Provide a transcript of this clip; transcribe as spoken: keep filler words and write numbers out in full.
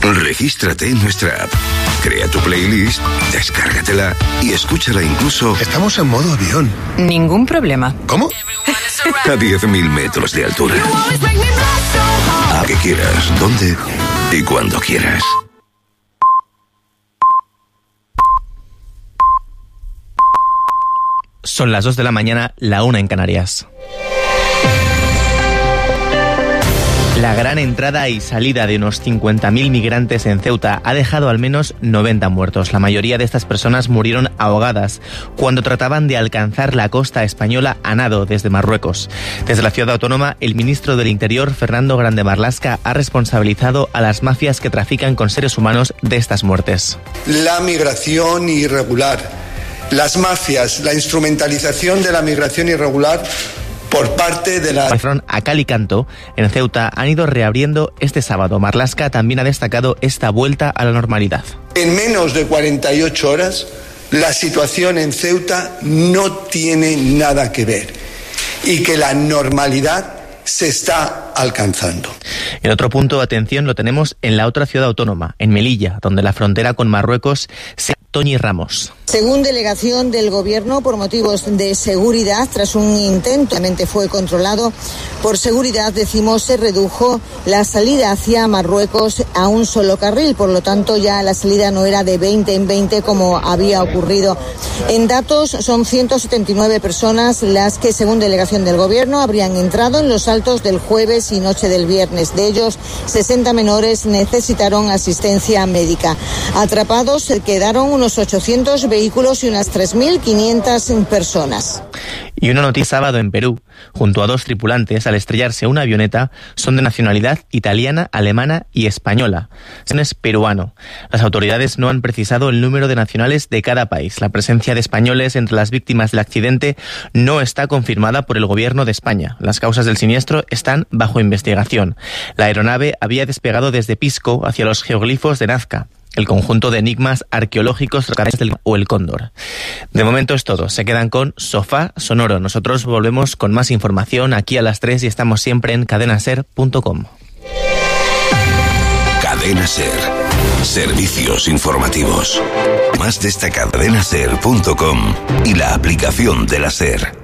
Regístrate en nuestra app, crea tu playlist, descárgatela y escúchala incluso... Estamos en modo avión. Ningún problema. ¿Cómo? A diez mil metros de altura. A que quieras, dónde y cuando quieras. Son las dos de la mañana, la una en Canarias. La gran entrada y salida de unos cincuenta mil migrantes en Ceuta ha dejado al menos noventa muertos. La mayoría de estas personas murieron ahogadas cuando trataban de alcanzar la costa española a nado desde Marruecos. Desde la ciudad autónoma, el ministro del Interior, Fernando Grande Marlaska, ha responsabilizado a las mafias que trafican con seres humanos de estas muertes. La migración irregular, las mafias, la instrumentalización de la migración irregular por parte de la... A cal y canto, en Ceuta han ido reabriendo este sábado. Marlaska también ha destacado esta vuelta a la normalidad. En menos de cuarenta y ocho horas, la situación en Ceuta no tiene nada que ver y que la normalidad se está alcanzando. El otro punto de atención lo tenemos en la otra ciudad autónoma, en Melilla, donde la frontera con Marruecos se... Toñi Ramos. Según delegación del Gobierno, por motivos de seguridad, tras un intento, realmente fue controlado. Por seguridad, decimos, se redujo la salida hacia Marruecos a un solo carril. Por lo tanto, ya la salida no era de veinte en veinte como había ocurrido. En datos, son ciento setenta y nueve personas las que, según delegación del Gobierno, habrían entrado en los Altos del jueves y noche del viernes. De ellos, sesenta menores necesitaron asistencia médica. Atrapados quedaron unos ochocientos vehículos y unas tres mil quinientas personas. Y una noticia sábado en Perú. Junto a dos tripulantes, al estrellarse una avioneta, son de nacionalidad italiana, alemana y española. Es peruano. Las autoridades no han precisado el número de nacionales de cada país. La presencia de españoles entre las víctimas del accidente no está confirmada por el Gobierno de España. Las causas del siniestro están bajo investigación. La aeronave había despegado desde Pisco hacia los geoglifos de Nazca, el conjunto de enigmas arqueológicos del o el Cóndor. De momento es todo. Se quedan con Sofá Sonoro. Nosotros volvemos con más información aquí a las tres y estamos siempre en cadena ser punto com. Cadena Ser. Servicios informativos. Más destacado cadena ser punto com y la aplicación de la SER.